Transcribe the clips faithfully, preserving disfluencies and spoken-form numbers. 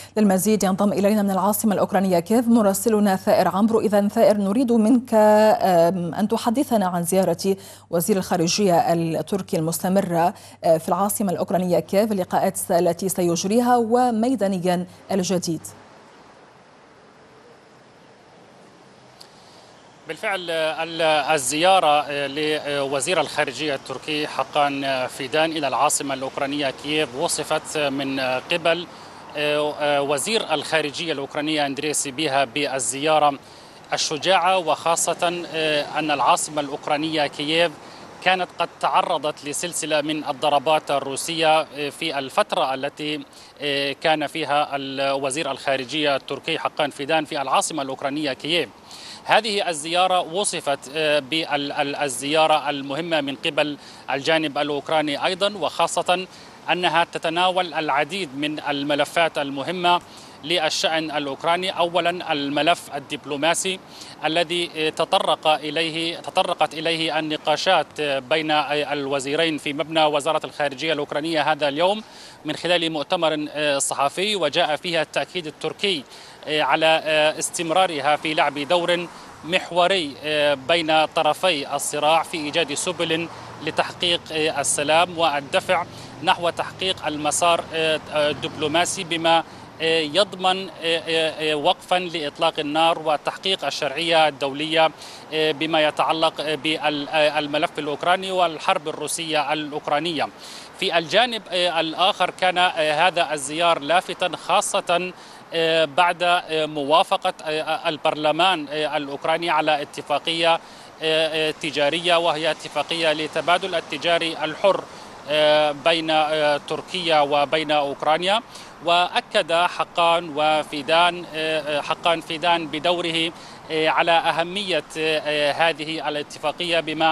للمزيد ينضم إلينا من العاصمة الأوكرانية كييف مراسلنا ثائر عمرو. إذا ثائر، نريد منك أن تحدثنا عن زيارة وزير الخارجية التركي المستمرة في العاصمة الأوكرانية كييف، اللقاءات التي سيجريها وميدانيا الجديد. بالفعل الزيارة لوزير الخارجية التركي حقان فيدان إلى العاصمة الأوكرانية كييف وصفت من قبل وزير الخارجية الأوكرانية أندري سيبيها بالزيارة الشجاعة، وخاصة أن العاصمة الأوكرانية كييف كانت قد تعرضت لسلسلة من الضربات الروسية في الفترة التي كان فيها وزير الخارجية التركي حقان فيدان في العاصمة الأوكرانية كييف. هذه الزيارة وصفت بالزيارة المهمة من قبل الجانب الأوكراني أيضا، وخاصة أنها تتناول العديد من الملفات المهمة للشأن الأوكراني. أولا الملف الدبلوماسي الذي تطرق إليه تطرقت إليه النقاشات بين الوزيرين في مبنى وزارة الخارجية الأوكرانية هذا اليوم من خلال مؤتمر صحفي، وجاء فيها التأكيد التركي على استمرارها في لعب دور محوري بين طرفي الصراع في إيجاد سبل لتحقيق السلام والدفع نحو تحقيق المسار الدبلوماسي بما يضمن وقفا لإطلاق النار وتحقيق الشرعية الدولية بما يتعلق بالملف الأوكراني والحرب الروسية الأوكرانية. في الجانب الآخر كان هذا الزيار لافتا، خاصة بعد موافقة البرلمان الأوكراني على اتفاقية تجارية، وهي اتفاقية لتبادل التجاري الحر بين تركيا وبين أوكرانيا. وأكد حقان وفيدان حقان فيدان بدوره على أهمية هذه الاتفاقية بما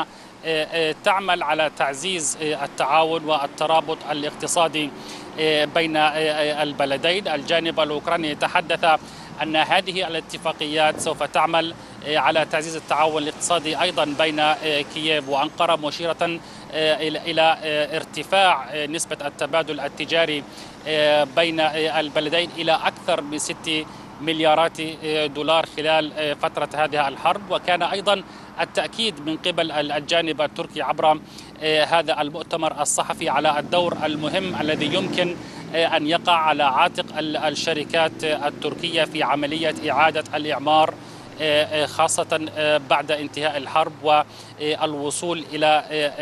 تعمل على تعزيز التعاون والترابط الاقتصادي بين البلدين. الجانب الأوكراني تحدث أن هذه الاتفاقيات سوف تعمل على تعزيز التعاون الاقتصادي أيضا بين كييف وأنقرة، مشيرة إلى ارتفاع نسبة التبادل التجاري بين البلدين إلى أكثر من ست مليارات دولار خلال فترة هذه الحرب. وكان أيضا التأكيد من قبل الجانب التركي عبر هذا المؤتمر الصحفي على الدور المهم الذي يمكن أن يقع على عاتق الشركات التركية في عملية إعادة الإعمار، خاصة بعد انتهاء الحرب والوصول إلى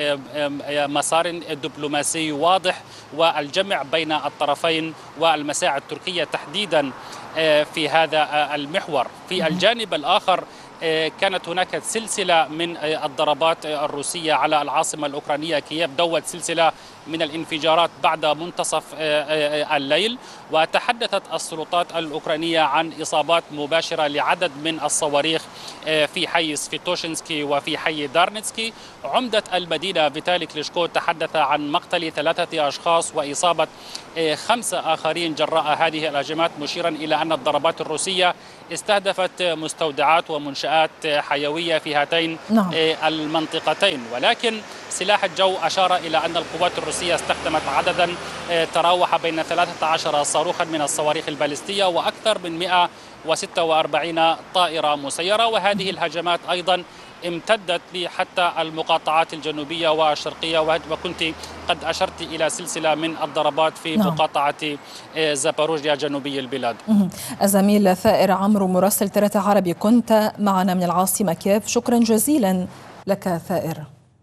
مسار دبلوماسي واضح والجمع بين الطرفين والمساعي التركية تحديدا في هذا المحور. في الجانب الآخر كانت هناك سلسلة من الضربات الروسية على العاصمة الأوكرانية كييف، دوت سلسلة من الانفجارات بعد منتصف الليل، وتحدثت السلطات الأوكرانية عن إصابات مباشرة لعدد من الصواريخ في حي سفيتوشنسكي وفي حي دارنتسكي. عمدة المدينة فيتالي كليشكو تحدث عن مقتل ثلاثة أشخاص وإصابة خمسة آخرين جراء هذه الهجمات، مشيرا إلى أن الضربات الروسية استهدفت مستودعات ومنشآت حيوية في هاتين نعم. المنطقتين. ولكن سلاح الجو أشار إلى أن القوات الروسية استخدمت عددا تراوح بين ثلاثة عشر صاروخا من الصواريخ البالستية وأكثر من مئة وستة وأربعين طائرة مسيرة. وهذه الهجمات أيضا امتدت لي حتى المقاطعات الجنوبية والشرقية، وكنت قد أشرت إلى سلسلة من الضربات في نعم. مقاطعة زاباروجيا جنوبي البلاد. الزميل ثائر عمرو مراسل ثلاثة عربي كنت معنا من العاصمة كييف، شكرا جزيلا لك ثائر.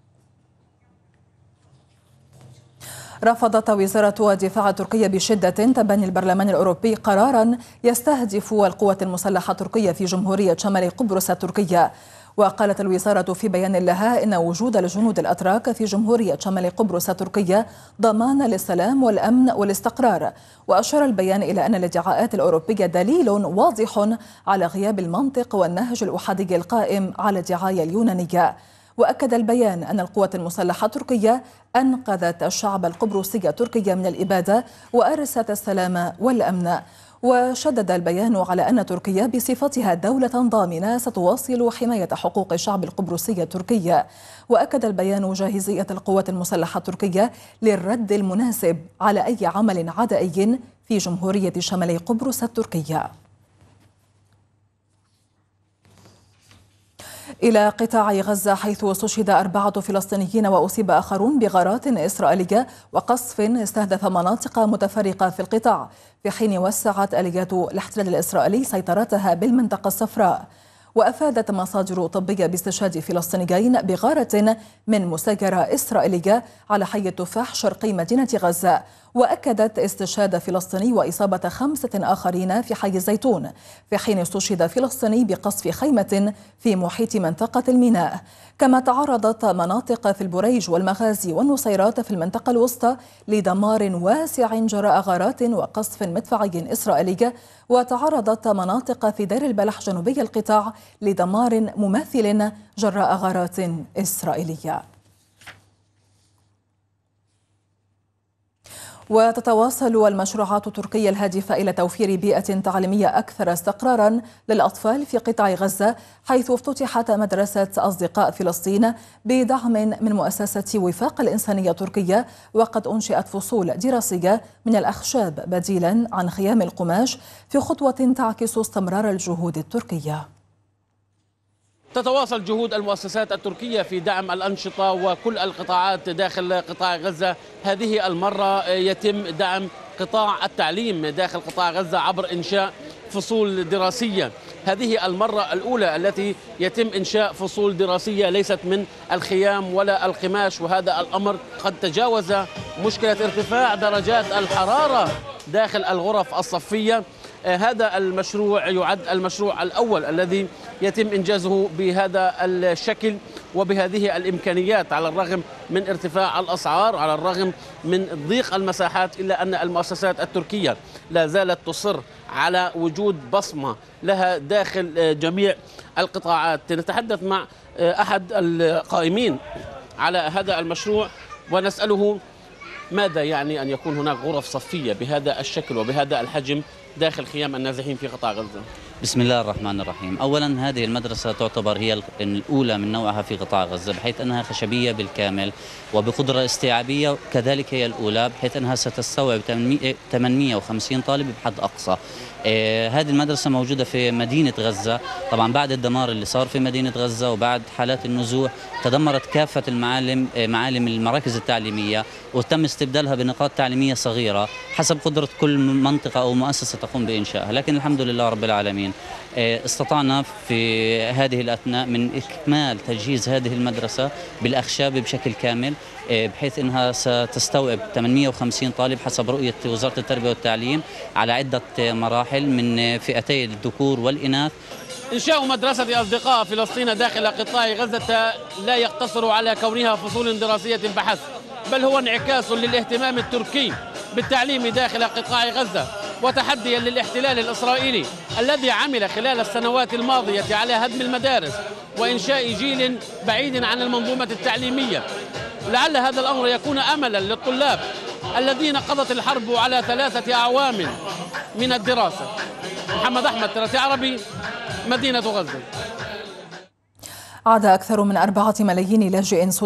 رفضت وزارة الدفاع التركية بشدة تبني البرلمان الأوروبي قرارا يستهدف القوات المسلحة التركية في جمهورية شمال قبرص التركية. وقالت الوزارة في بيان لها إن وجود الجنود الأتراك في جمهورية شمال قبرص التركية ضمان للسلام والأمن والاستقرار. وأشار البيان إلى أن الادعاءات الأوروبية دليل واضح على غياب المنطق والنهج الأحادي القائم على الدعاية اليونانية. وأكد البيان أن القوات المسلحة التركية أنقذت الشعب القبرصي التركي من الإبادة وأرست السلام والأمن. وشدد البيان على أن تركيا بصفتها دولة ضامنة ستواصل حماية حقوق الشعب القبرصي التركي. وأكد البيان جاهزية القوات المسلحة التركية للرد المناسب على أي عمل عدائي في جمهورية شمالي قبرص التركية. إلى قطاع غزة، حيث استشهد أربعة فلسطينيين وأصيب آخرون بغارات إسرائيلية وقصف استهدف مناطق متفرقة في القطاع، في حين وسعت آليات الاحتلال الإسرائيلي سيطرتها بالمنطقة الصفراء. وأفادت مصادر طبية باستشهاد فلسطينيين بغارة من مسيرة إسرائيلية على حي التفاح شرقي مدينة غزة. وأكدت استشهاد فلسطيني وإصابة خمسة آخرين في حي الزيتون، في حين استشهد فلسطيني بقصف خيمة في محيط منطقة الميناء. كما تعرضت مناطق في البريج والمغازي والنصيرات في المنطقة الوسطى لدمار واسع جراء غارات وقصف مدفعي إسرائيلي، وتعرضت مناطق في دير البلح جنوبي القطاع لدمار مماثل جراء غارات إسرائيلية. وتتواصل المشروعات التركية الهادفة إلى توفير بيئة تعليمية أكثر استقرارا للأطفال في قطاع غزة، حيث افتتحت مدرسة أصدقاء فلسطين بدعم من مؤسسة وفاق الإنسانية التركية، وقد أنشئت فصول دراسية من الأخشاب بديلا عن خيام القماش، في خطوة تعكس استمرار الجهود التركية. تتواصل جهود المؤسسات التركية في دعم الأنشطة وكل القطاعات داخل قطاع غزة. هذه المرة يتم دعم قطاع التعليم داخل قطاع غزة عبر إنشاء فصول دراسية. هذه المرة الأولى التي يتم إنشاء فصول دراسية ليست من الخيام ولا القماش، وهذا الأمر قد تجاوز مشكلة ارتفاع درجات الحرارة داخل الغرف الصفية. هذا المشروع يعد المشروع الأول الذي يتم إنجازه بهذا الشكل وبهذه الإمكانيات، على الرغم من ارتفاع الأسعار، على الرغم من ضيق المساحات، إلا أن المؤسسات التركية لا زالت تصر على وجود بصمة لها داخل جميع القطاعات. نتحدث مع أحد القائمين على هذا المشروع ونسأله ماذا يعني أن يكون هناك غرف صفية بهذا الشكل وبهذا الحجم داخل خيام النازحين في قطاع غزة. بسم الله الرحمن الرحيم. أولا، هذه المدرسة تعتبر هي الأولى من نوعها في قطاع غزة، بحيث أنها خشبية بالكامل وبقدرة استيعابية، كذلك هي الأولى بحيث أنها ستستوعب ثمانمئة وخمسين طالب بحد أقصى. آه هذه المدرسة موجودة في مدينة غزة. طبعا بعد الدمار اللي صار في مدينة غزة وبعد حالات النزوح تدمرت كافة المعالم آه معالم المراكز التعليمية، وتم استبدالها بنقاط تعليمية صغيرة حسب قدرة كل منطقة أو مؤسسة تقوم بإنشائها. لكن الحمد لله رب العالمين استطعنا في هذه الأثناء من إكمال تجهيز هذه المدرسة بالأخشاب بشكل كامل، بحيث أنها ستستوعب ثمانمئة وخمسين طالب حسب رؤية وزارة التربية والتعليم على عدة مراحل من فئتي الذكور والإناث. إنشاء مدرسة أصدقاء فلسطين داخل قطاع غزة لا يقتصر على كونها فصول دراسية فحسب، بل هو انعكاس للاهتمام التركي بالتعليم داخل قطاع غزة، وتحديا للاحتلال الإسرائيلي الذي عمل خلال السنوات الماضية على هدم المدارس وإنشاء جيل بعيد عن المنظومة التعليمية. لعل هذا الأمر يكون أملا للطلاب الذين قضت الحرب على ثلاثة أعوام من الدراسة. محمد أحمد، ثلاثي عربي، مدينة غزة. عاد أكثر من أربعة ملايين لاجئ